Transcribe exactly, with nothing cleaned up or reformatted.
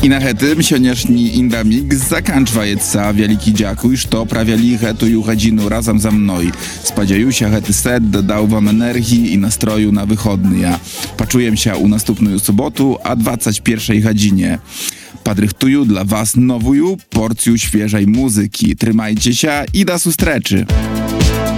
I na hetym sjonjašnji indamik zakančvajeca wielki dziakuj, što prawiali hetuju hedzinu razem za mną. Spadziejusia hety set dodał wam energii i nastroju na wychodnia. Paczujem się u następną sobotu, a dwadzieścia pierwszej godzinie. Padrychtuju dla was nowuju porcję świeżej muzyki. Trzymajcie się i do sustreczy.